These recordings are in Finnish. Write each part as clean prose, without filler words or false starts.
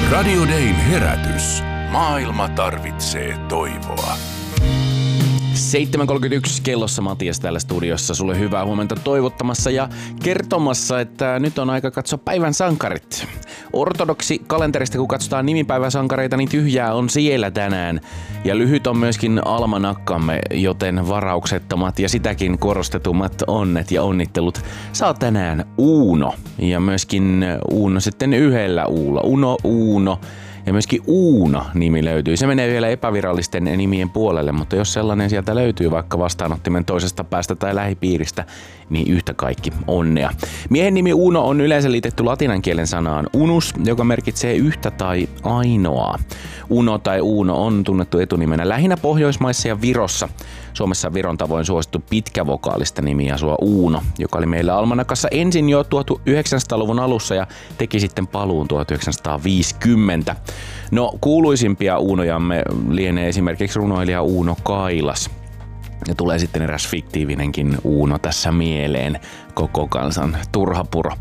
Radio Dayn herätys. Maailma tarvitsee toivoa. 7.31 kellossa Matias täällä studiossa. Sulle hyvää huomenta toivottamassa ja kertomassa, että nyt on aika katsoa päivän sankarit. Ortodoksi kalenterista kun katsotaan nimipäiväsankareita, niin tyhjää on siellä tänään. Ja lyhyt on myöskin almanakkamme, joten varauksettomat ja sitäkin korostetummat onnet ja onnittelut saa tänään Uuno. Ja myöskin Uuno sitten yhdellä uulla. Uuno. Ja myöskin Uuna-nimi löytyy. Se menee vielä epävirallisten nimien puolelle, mutta jos sellainen sieltä löytyy vaikka vastaanottimen toisesta päästä tai lähipiiristä, niin yhtä kaikki onnea. Miehen nimi Uno on yleensä liitetty latinan kielen sanaan unus, joka merkitsee yhtä tai ainoaa. Uno tai Uuno on tunnettu etunimenä lähinnä Pohjoismaissa ja Virossa. Suomessa Viron tavoin suosittu pitkävokaalista nimi asua Uuno, joka oli meillä almanakassa ensin jo 1900-luvun alussa ja teki sitten paluun 1950. No, kuuluisimpia Uunojamme lienee esimerkiksi runoilija Uuno Kailas. Ja tulee sitten eräs fiktiivinenkin Uuno tässä mieleen, koko kansan turhapuro.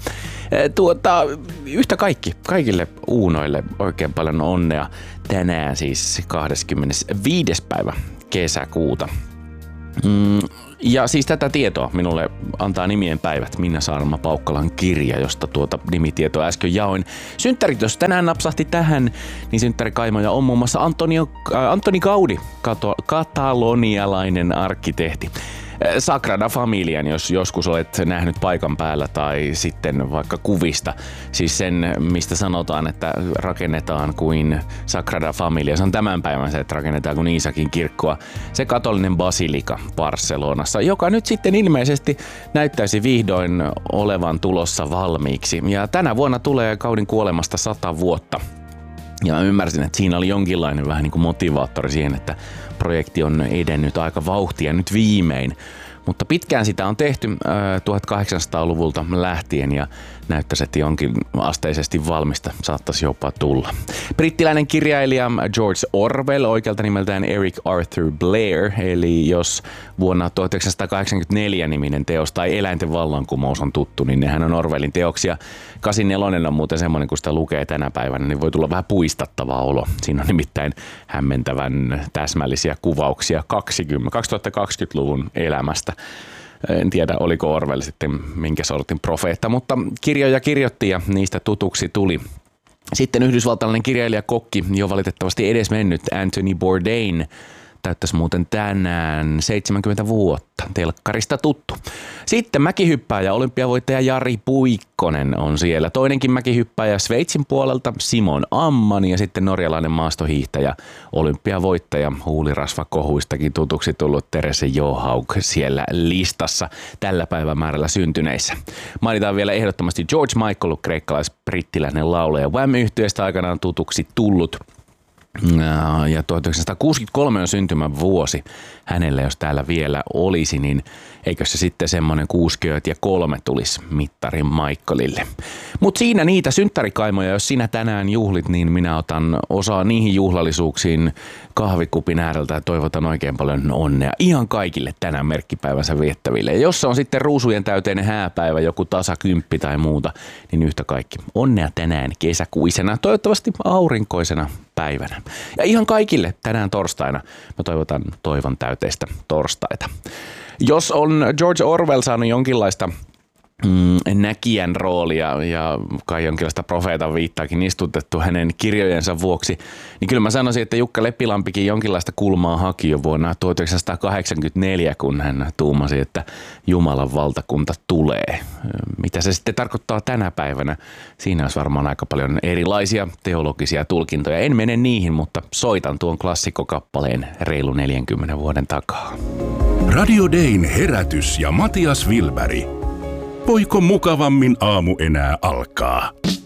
Yhtä kaikille Uunoille oikein paljon onnea tänään siis 25. päivä kesäkuuta. Ja siis tätä tietoa minulle antaa nimien päivät Minna Saarma Paukkalan kirja, josta tuota nimitietoa äsken jaoin. Synttärit, jos tänään napsahti tähän, niin synttärikaimoja on muun muassa Antoni Gaudi, katalonialainen arkkitehti. Sagrada Familian, jos joskus olet nähnyt paikan päällä tai sitten vaikka kuvista. Siis sen, mistä sanotaan, että rakennetaan kuin Sagrada Familia. Se on tämän päivän se, että rakennetaan kuin Iisakin kirkkoa. Se katolinen basilika Barcelonassa, joka nyt sitten ilmeisesti näyttäisi vihdoin olevan tulossa valmiiksi. Ja tänä vuonna tulee Gaudin kuolemasta 100 vuotta. Ja mä ymmärsin, että siinä oli jonkinlainen vähän niin kuin motivaattori siihen, että projekti on edennyt aika vauhtia nyt viimein. Mutta pitkään sitä on tehty 1800-luvulta lähtien ja näyttäisi, että jonkin asteisesti valmista saattaisi jopa tulla. Brittiläinen kirjailija George Orwell, oikealta nimeltään Eric Arthur Blair, eli jos vuonna 1984 niminen teos tai Eläinten vallankumous on tuttu, niin nehän on Orwellin teoksia. 84 on muuten semmoinen, kun sitä lukee tänä päivänä, niin voi tulla vähän puistattava olo. Siinä on nimittäin hämmentävän täsmällisiä kuvauksia 2020-luvun elämästä. En tiedä, oliko Orwell sitten minkä sortin profeetta, mutta kirjoja kirjoitti ja niistä tutuksi tuli. Sitten yhdysvaltalainen kirjailija-kokki, jo valitettavasti edesmennyt Anthony Bourdain, täyttäisi muuten tänään 70 vuotta. Telkkarista tuttu. Sitten mäkihyppääjä, olympiavoittaja Jari Puikkonen on siellä. Toinenkin mäkihyppääjä Sveitsin puolelta Simon Amman ja sitten norjalainen maastohiihtäjä, olympiavoittaja huulirasvakohuistakin tutuksi tullut Terese Johaug siellä listassa tällä päivämäärällä syntyneissä. Mainitaan vielä ehdottomasti George Michael, kreikkalais-brittiläinen laulaja Wham-yhtyeestä aikanaan tutuksi tullut. Ja 1963 on syntymävuosi hänelle, jos täällä vielä olisi, niin eikö se sitten semmoinen 63 tulisi mittarin Michaelille. Mutta siinä niitä synttärikaimoja, jos sinä tänään juhlit, niin minä otan osaa niihin juhlallisuuksiin kahvikupin ääreltä ja toivotan oikein paljon onnea ihan kaikille tänään merkkipäivänsä viettäville. Ja jos se on sitten ruusujen täyteinen hääpäivä, joku tasakymppi tai muuta, niin yhtä kaikki onnea tänään kesäkuisena, toivottavasti aurinkoisena päivänä. Ja ihan kaikille tänään torstaina mä toivon täyteistä torstaita. Jos on George Orwell saanut jonkinlaista näkijän roolia ja kai jonkinlaista profeetan viittaakin istutettu hänen kirjojensa vuoksi, niin kyllä mä sanoisin, että Jukka Leppilampikin jonkinlaista kulmaa haki jo vuonna 1984, kun hän tuumasi, että Jumalan valtakunta tulee. Mitä se sitten tarkoittaa tänä päivänä? Siinä olisi varmaan aika paljon erilaisia teologisia tulkintoja. En mene niihin, mutta soitan tuon klassikokappaleen reilu 40 vuoden takaa. Radio Dayn herätys ja Matias Wilberg. Voiko mukavammin aamu enää alkaa?